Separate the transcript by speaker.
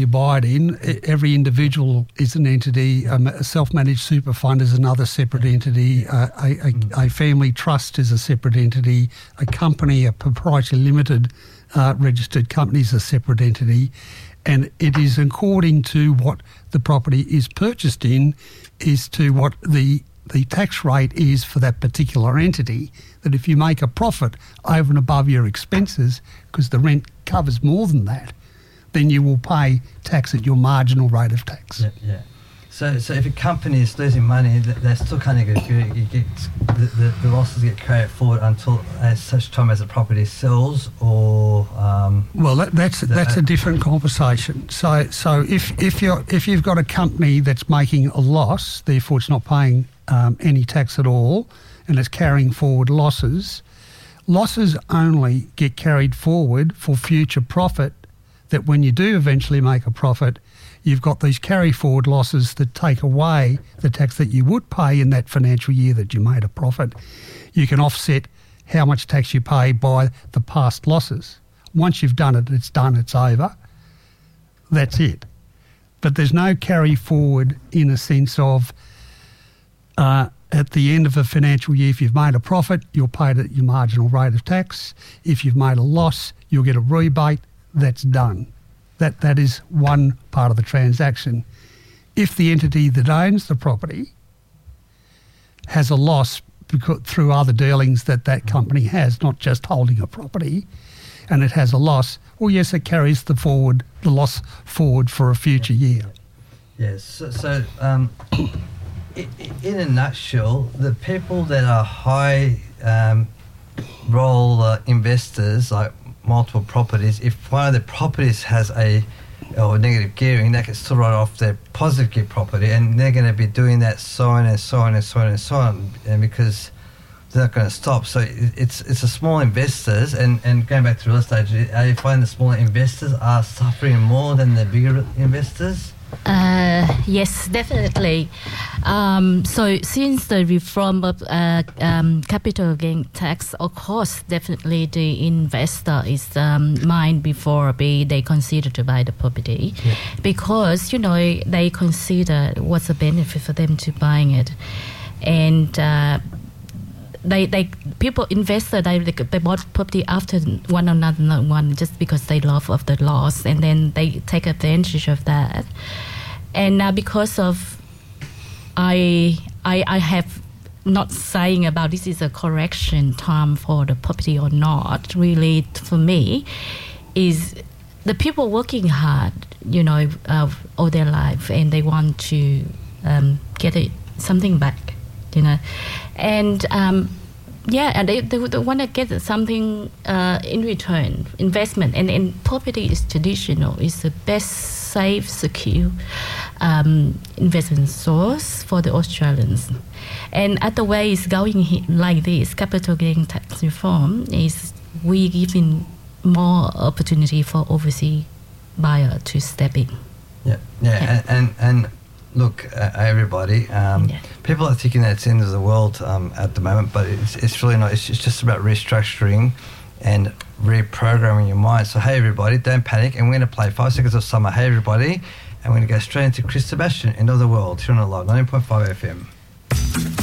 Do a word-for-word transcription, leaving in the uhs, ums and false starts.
Speaker 1: you buy it in, every individual is an entity, um, a self-managed super fund is another separate entity, uh, a, a, a family trust is a separate entity, a company, a proprietary limited uh, registered company is a separate entity, and it is according to what the property is purchased in, is to what the the tax rate is for that particular entity, that if you make a profit over and above your expenses, because the rent covers more than that, then you will pay tax at your marginal rate of tax.
Speaker 2: Yeah, yeah. So, so if a company is losing money, they still can't get good. You get the, the, the losses get carried forward until as such time as the property sells, or um,
Speaker 1: well, that, that's the, that's a different conversation. So, so if if you if you've got a company that's making a loss, therefore it's not paying um, any tax at all, and it's carrying forward losses, losses only get carried forward for future profit. That when you do eventually make a profit, you've got these carry forward losses that take away the tax that you would pay in that financial year that you made a profit. You can offset how much tax you pay by the past losses. Once you've done it, it's done, it's over. That's it. But there's no carry forward in a sense of uh, at the end of a financial year, if you've made a profit, you're paid at your marginal rate of tax. If you've made a loss, you'll get a rebate. That's done. That that is one part of the transaction. If the entity that owns the property has a loss because, through other dealings that that company has, not just holding a property, and it has a loss, well, yes, it carries the forward the loss forward for a future year.
Speaker 2: Yes. So, so um, in a nutshell, the people that are high um, roll uh, investors, like multiple properties, if one of the properties has a or negative gearing, they can still write off their positive gear property, and they're going to be doing that so on and so on and so on and so on, and because they're not going to stop. So it's it's the small investors, and, and going back to real estate, are you finding the smaller investors are suffering more than the bigger investors?
Speaker 3: Uh, yes, definitely. Um, so since the reform of uh, um, capital gain tax, of course, definitely the investor is um, mind before be they consider to buy the property, yeah. Because you know they consider what's the benefit for them to buying it, and. Uh, They, they people investor they they bought property after one another one just because they love of the loss, and then they take advantage of that. And now because of I I I have not saying about this is a correction time for the property or not. Really, for me, is the people working hard, you know, uh, all their life, and they want to um, get it, something back. You know, and um, yeah, and they, they, they want to get something uh, in return, investment, and, and property is traditional, is the best, safe, secure um, investment source for the Australians. And other way is going like this, capital gain tax reform is we giving more opportunity for overseas buyer to step in.
Speaker 2: Yeah, yeah, yeah. and. and, and Look, uh, everybody, um, yeah. people are thinking that it's the end of the world um, at the moment, but it's, it's really not. It's, it's just about restructuring and reprogramming your mind. So, hey, everybody, don't panic. And we're going to play Five Seconds of Summer. Hey, everybody. And we're going to go straight into Chris Sebastian, End of the World, here on Alive, ninety point five F M.